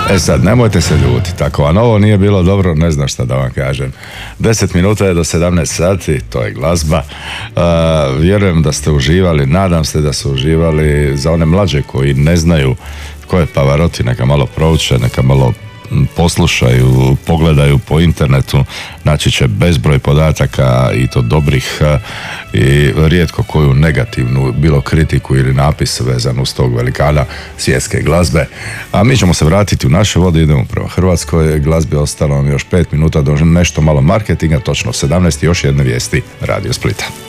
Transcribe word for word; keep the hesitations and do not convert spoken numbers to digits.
E sad, nemojte se ljutiti, ako vam ovo nije bilo dobro, ne znam šta da vam kažem. deset minuta je do sedamnaest sati, to je glazba. Uh, vjerujem da ste uživali, nadam se da ste uživali. Za one mlađe koji ne znaju tko je Pavarotti, neka malo prouče, neka malo poslušaju, pogledaju po internetu, naći će bezbroj podataka i to dobrih i rijetko koju negativnu, bilo kritiku ili napis vezan uz tog velikana svjetske glazbe. A mi ćemo se vratiti u naše vode, idemo prema hrvatskoj glazbi, ostalo nam još pet minuta do nešto malo marketinga, točno sedamnaest, još jedne vijesti Radio Splita.